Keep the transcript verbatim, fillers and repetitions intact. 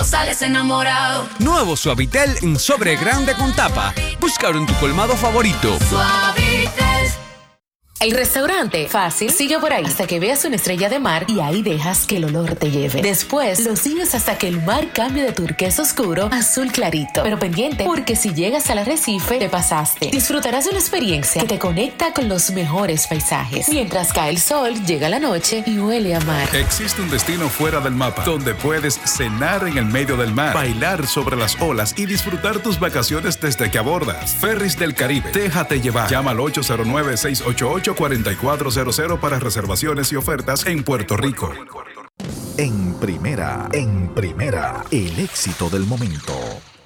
sales enamorado. Nuevo Suavitel en sobre grande con tapa. Búscalo en tu colmado favorito. Suavitel. El restaurante fácil sigue por ahí hasta que veas una estrella de mar y ahí dejas que el olor te lleve. Después lo sigues hasta que el mar cambie de turquesa oscuro a azul clarito. Pero pendiente, porque si llegas al arrecife, te pasaste. Disfrutarás de una experiencia que te conecta con los mejores paisajes. Mientras cae el sol, llega la noche y huele a mar. Existe un destino fuera del mapa donde puedes cenar en el medio del mar, bailar sobre las olas y disfrutar tus vacaciones desde que abordas. Ferris del Caribe. Déjate llevar. Llama al ocho cero nueve, seis ocho ocho, cuatro cuatro cero cero para reservaciones y ofertas en Puerto Rico. En primera, en primera, el éxito del momento.